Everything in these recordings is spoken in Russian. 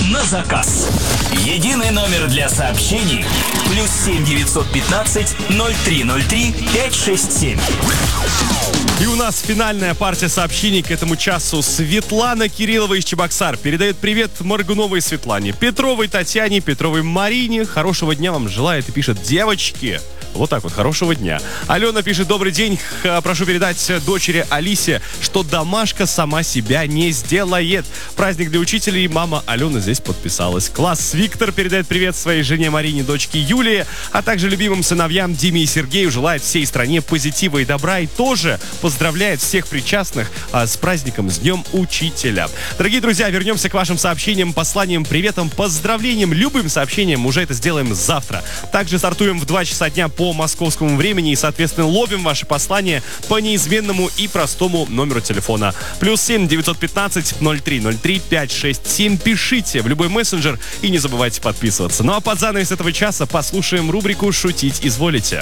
на заказ. Единый номер для сообщений +7 915 0303 567. И у нас финальная партия сообщений к этому часу. Светлана Кириллова из Чебоксар передает привет Моргуновой Светлане, Петровой Татьяне, Петровой Марине. Хорошего дня вам желает и пишет: девочки. Вот так вот, хорошего дня. Алена пишет: добрый день, прошу передать дочери Алисе, что домашка сама себя не сделает. Праздник для учителей, мама Алена здесь подписалась. Класс. Виктор передает привет своей жене Марине, дочке Юлии, а также любимым сыновьям Диме и Сергею. Желает всей стране позитива и добра, и тоже поздравляет всех причастных с праздником, с Днем Учителя. Дорогие друзья, вернемся к вашим сообщениям, посланиям, приветам, поздравлениям, любым сообщениям. Уже это сделаем завтра. Также стартуем в 2 часа дня по московскому времени и, соответственно, ловим ваши послания по неизменному и простому номеру телефона. +7 915 0303 567. Пишите в любой мессенджер и не забывайте подписываться. Ну а под занавес этого часа послушаем рубрику «Шутить изволите».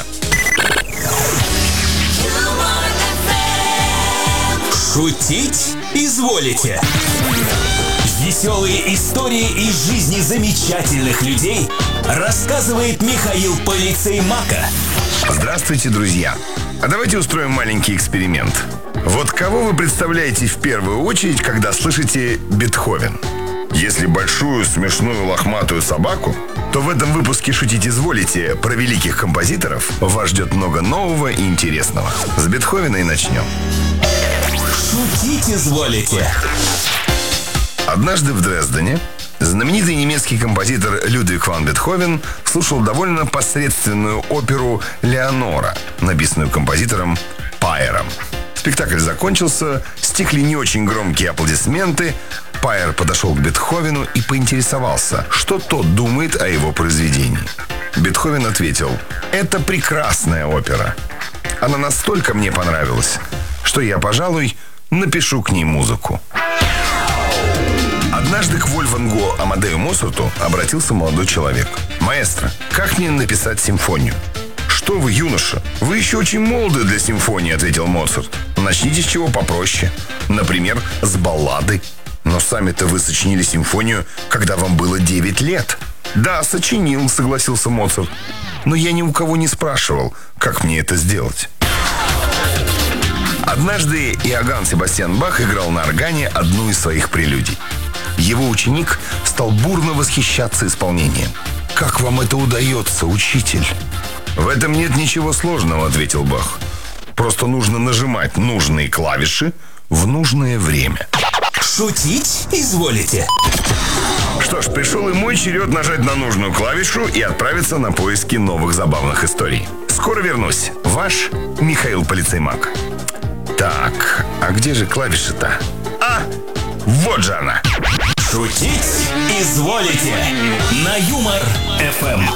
Шутить изволите. Веселые истории из жизни замечательных людей рассказывает Михаил Полицеймака. Здравствуйте, друзья. А давайте устроим маленький эксперимент. Вот кого вы представляете в первую очередь, когда слышите Бетховен? Если большую, смешную, лохматую собаку, то в этом выпуске «Шутить изволите» про великих композиторов вас ждет много нового и интересного. С Бетховена и начнем. Шутить изволите. Однажды в Дрездене знаменитый немецкий композитор Людвиг ван Бетховен слушал довольно посредственную оперу «Леонора», написанную композитором Пайером. Спектакль закончился, стихли не очень громкие аплодисменты. Пайер подошел к Бетховену и поинтересовался, что тот думает о его произведении. Бетховен ответил: «Это прекрасная опера. Она настолько мне понравилась, что я, пожалуй, напишу к ней музыку». Однажды к Вольфгангу Амадею Моцарту обратился молодой человек. «Маэстро, как мне написать симфонию?» «Что вы, юноша? Вы еще очень молоды для симфонии», — ответил Моцарт. «Начните с чего попроще. Например, с баллады. Но сами-то вы сочинили симфонию, когда вам было 9 лет». «Да, сочинил», — согласился Моцарт. «Но я ни у кого не спрашивал, как мне это сделать». Однажды Иоганн Себастьян Бах играл на органе одну из своих прелюдий. Его ученик стал бурно восхищаться исполнением. «Как вам это удается, учитель?» «В этом нет ничего сложного», — ответил Бах. «Просто нужно нажимать нужные клавиши в нужное время». Шутить изволите. Что ж, пришел и мой черед нажать на нужную клавишу и отправиться на поиски новых забавных историй. Скоро вернусь. Ваш Михаил Полицеймак. Так, а где же клавиша-то? А, вот же она. Шутить изволите. На Юмор ФМ.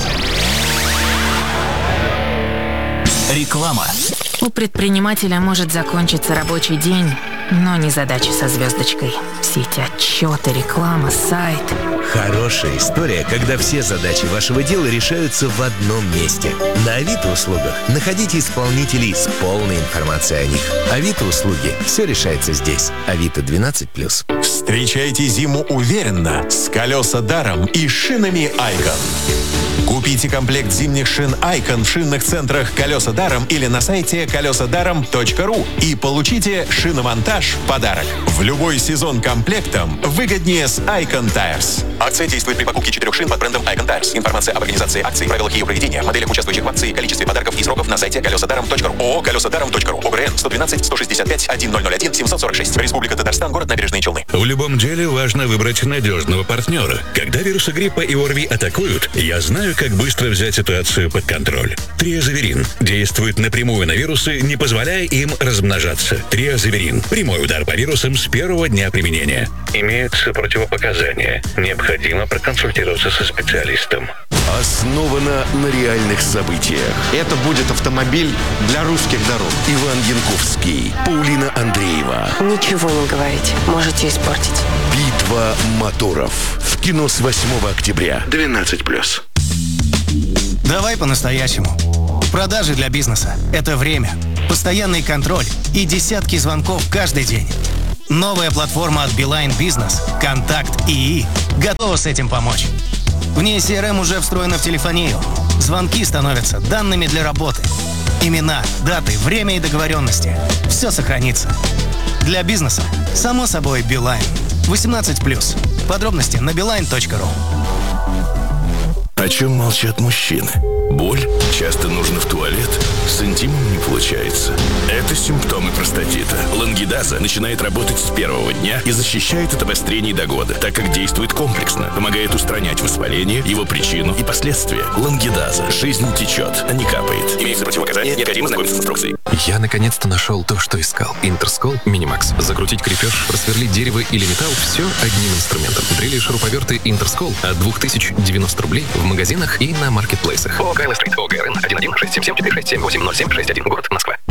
Реклама. У предпринимателя может закончиться рабочий день, но не задачи со звездочкой. Все эти отчеты, реклама, сайт. Хорошая история, когда все задачи вашего дела решаются в одном месте. На Авито услугах находите исполнителей с полной информацией о них. Авито услуги. Все решается здесь. Авито 12+. Встречайте зиму уверенно с колеса даром и шинами Айкон. Купите комплект зимних шин Айкон в шинных центрах «Колеса даром» или на сайте колесадаром.ру и получите шиномонтаж в подарок. В любой сезон комплектом выгоднее с Icon Tires. Акция действует при покупке 4 шин под брендом Icon Tires. Информация об организации акции, правилах ее проведения, моделях, участвующих в акции, количестве подарков и сроков на сайте колесадаром.ру. ООО «Колесадаром.ру». ОГРН 112 165 1001 746. Республика Татарстан, город Набережные Челны. В любом деле важно выбрать надежного партнера. Когда вирусы гриппа и ОРВИ атакуют, я знаю, как быстро взять ситуацию под контроль. Триазаверин действует напрямую на вирусы, не позволяя им размножаться. Триазаверин. Прямой удар по вирусам с первого дня применения. Имеются противопоказания. Необходимо проконсультироваться со специалистом. Основано на реальных событиях. Это будет автомобиль для русских дорог. Иван Янковский, Паулина Андреева. Ничего не говорите, можете испортить. Битва моторов. В кино с 8 октября. 12+. Давай по-настоящему. Продажи для бизнеса – это время, постоянный контроль и десятки звонков каждый день. Новая платформа от Beeline Business, Контакт ИИ, готова с этим помочь. В ней CRM уже встроена в телефонию. Звонки становятся данными для работы. Имена, даты, время и договоренности. Все сохранится. Для бизнеса, само собой, Beeline. 18+. Подробности на beeline.ru. О чем молчат мужчины? Боль? Часто нужно в туалет? С интимом не получается. Это симптомы простатита. Лангидаза начинает работать с первого дня и защищает от обострений до года, так как действует комплексно, помогает устранять воспаление, его причину и последствия. Лангидаза. Жизнь течет, а не капает. Имеются противопоказания, необходимо знакомиться с инструкцией. Я наконец-то нашел то, что искал. Интерскол Минимакс. Закрутить крепеж, просверлить дерево или металл – все одним инструментом. Дрели и шуруповерты Интерскол от 2090 рублей в магазинах и на маркетплейсах. ОКЛ Стрит. ОГРН 11 677 467 807 61. Город Москва.